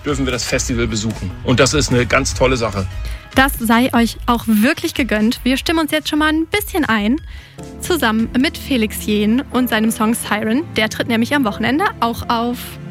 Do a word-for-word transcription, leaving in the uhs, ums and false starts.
dürfen wir das Festival besuchen. Und das ist eine ganz tolle Sache. Das sei euch auch wirklich gegönnt. Wir stimmen uns jetzt schon mal ein bisschen ein. Zusammen mit Felix Jähn und seinem Song Siren. Der tritt nämlich am Wochenende auch auf.